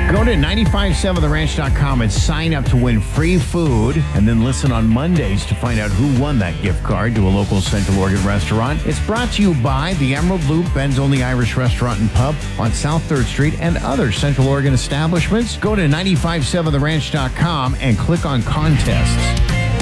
Go to 957theranch.com and sign up to win free food, and then listen on Mondays to find out who won that gift card to a local Central Oregon restaurant. It's brought to you by the Emerald Loop, Ben's Only Irish Restaurant and Pub on South 3rd Street, and other Central Oregon establishments. Go to 957theranch.com and click on contests.